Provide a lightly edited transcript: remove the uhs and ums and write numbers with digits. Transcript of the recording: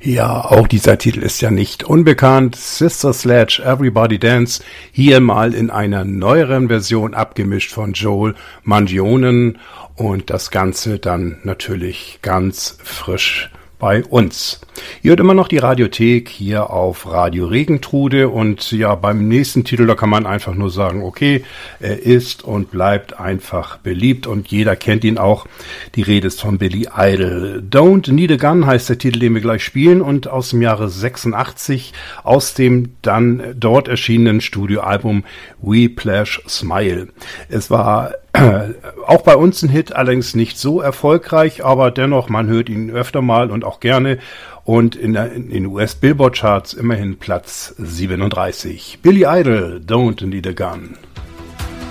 Ja, auch dieser Titel ist ja nicht unbekannt. Sister Sledge, Everybody Dance, hier mal in einer neueren Version abgemischt von Joel Mangionen und das Ganze dann natürlich ganz frisch bei uns. Ihr hört immer noch die Radiothek hier auf Radio Regentrude und ja, beim nächsten Titel, da kann man einfach nur sagen, okay, er ist und bleibt einfach beliebt und jeder kennt ihn auch. Die Rede ist von Billy Idol. Don't Need a Gun heißt der Titel, den wir gleich spielen und aus dem Jahre 86 aus dem dann dort erschienenen Studioalbum We Plash Smile. Es war auch bei uns ein Hit, allerdings nicht so erfolgreich, aber dennoch, man hört ihn öfter mal und auch gerne und in den US-Billboard-Charts immerhin Platz 37. Billy Idol, Don't Need a Gun.